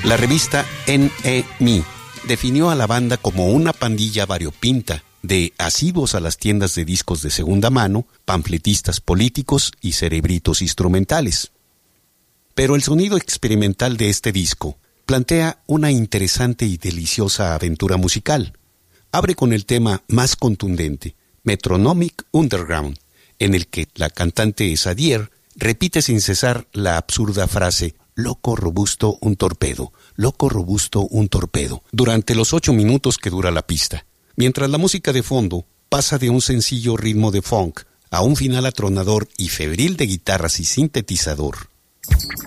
La revista NME definió a la banda como una pandilla variopinta de asiduos a las tiendas de discos de segunda mano, panfletistas políticos y cerebritos instrumentales. Pero el sonido experimental de este disco plantea una interesante y deliciosa aventura musical. Abre con el tema más contundente, Metronomic Underground, en el que la cantante Sadier repite sin cesar la absurda frase «loco robusto un torpedo, loco robusto un torpedo», durante los 8 minutos que dura la pista, mientras la música de fondo pasa de un sencillo ritmo de funk a un final atronador y febril de guitarras y sintetizador.